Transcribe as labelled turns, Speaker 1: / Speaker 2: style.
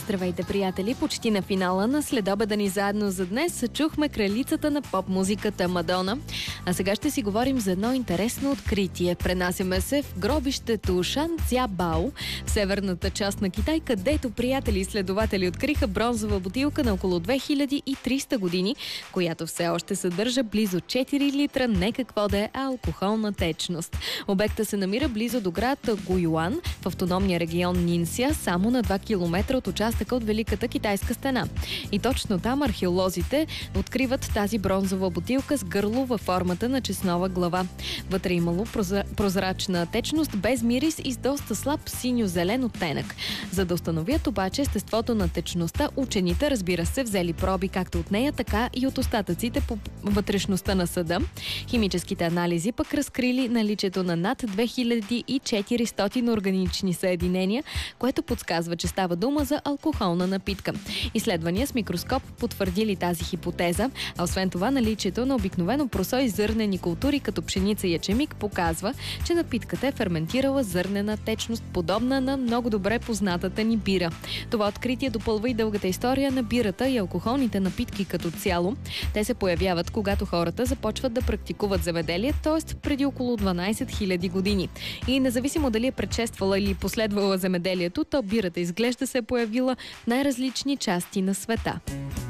Speaker 1: Здравейте, приятели! Почти на финала на следобеда ни заедно за днес чухме кралицата на поп-музиката Мадона. А сега ще си говорим за едно интересно откритие. Пренасяме се в гробището Шан Ця Бао в северната част на Китай, където приятели и изследователи откриха бронзова бутилка на около 2300 години, която все още съдържа близо 4 литра не какво да е, а алкохолна течност. Обекта се намира близо до град Гуюан в автономния регион Нинся, само на 2 км от участъка от Великата китайска стена. И точно там археолозите откриват тази бронзова бутилка с гърло във формата на чеснова глава. Вътре имало прозрачна течност, без мирис и с доста слаб синьо-зелен оттенък. За да установят обаче естеството на течността, учените, разбира се, взели проби както от нея, така и от остатъците по вътрешността на съда. Химическите анализи пък разкрили наличието на над 2400 органични съединения, което подсказва, че става дума за алкохолна напитка. Изследвания с микроскоп потвърдили тази хипотеза, а освен това наличието на обикновено просо и зърнени култури като пшеница и ечемик показва, че напитката е ферментирала зърнена течност, подобна на много добре познатата ни бира. Това откритие допълва и дългата история на бирата и алкохолните напитки като цяло. Те се появяват, когато хората започват да практикуват земеделие, т.е. преди около 12 000 години. И независимо дали е предшествала или последвала земеделието, то бирата изглежда се е появила в най-различни части на света.